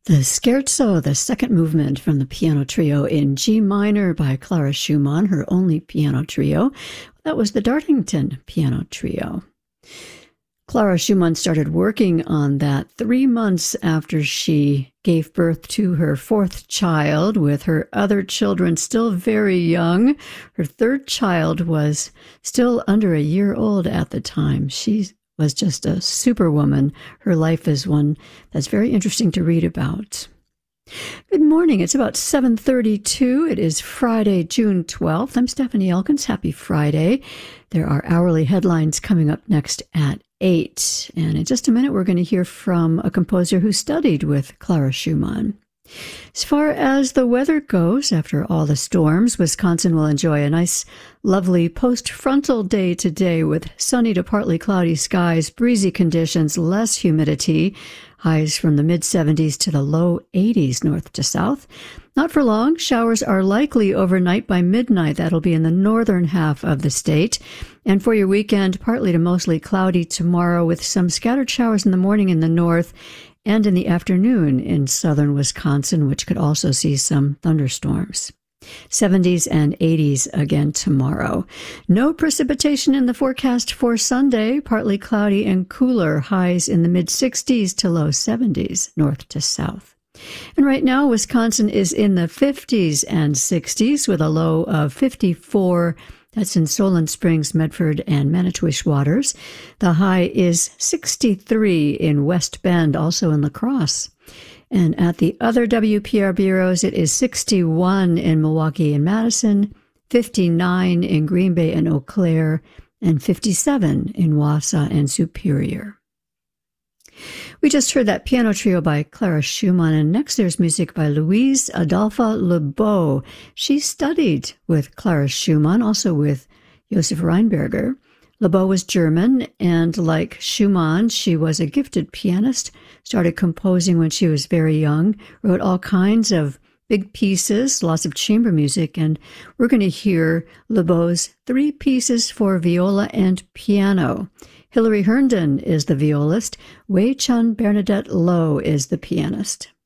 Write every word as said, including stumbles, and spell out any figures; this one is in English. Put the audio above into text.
The Scherzo, the second movement from the piano trio in G minor by Clara Schumann, her only piano trio. That was the Dartington Piano Trio. Clara Schumann started working on that three months after she gave birth to her fourth child, with her other children still very young. Her third child was still under a year old at the time. She was just a superwoman. Her life is one that's very interesting to read about. Good morning. It's about seven thirty-two. It is Friday, June twelfth. I'm Stephanie Elkins. Happy Friday. There are hourly headlines coming up next at eight. And in just a minute, we're going to hear from a composer who studied with Clara Schumann. As far as the weather goes, after all the storms, Wisconsin will enjoy a nice, lovely post-frontal day today with sunny to partly cloudy skies, breezy conditions, less humidity, highs from the mid seventies to the low eighties north to south. Not for long. Showers are likely overnight by midnight. That'll be in the northern half of the state. And for your weekend, partly to mostly cloudy tomorrow with some scattered showers in the morning in the north and in the afternoon in southern Wisconsin, which could also see some thunderstorms. seventies and eighties again tomorrow. No precipitation in the forecast for Sunday, partly cloudy and cooler, highs in the mid-sixties to low seventies, north to south. And right now, Wisconsin is in the fifties and sixties with a low of fifty-four. That's in Solon Springs, Medford, and Manitowish Waters. The high is sixty-three in West Bend, also in La Crosse. And at the other W P R bureaus, it is sixty-one in Milwaukee and Madison, fifty-nine in Green Bay and Eau Claire, and fifty-seven in Wausau and Superior. We just heard that piano trio by Clara Schumann, and next there's music by Louise Adolphe Lebeau. She studied with Clara Schumann, also with Josef Reinberger. Lebeau was German, and like Schumann, she was a gifted pianist, started composing when she was very young, wrote all kinds of big pieces, lots of chamber music, and we're going to hear Lebeau's three pieces for viola and piano. Hilary Herndon is the violist. Wei Chun Bernadette Lowe is the pianist.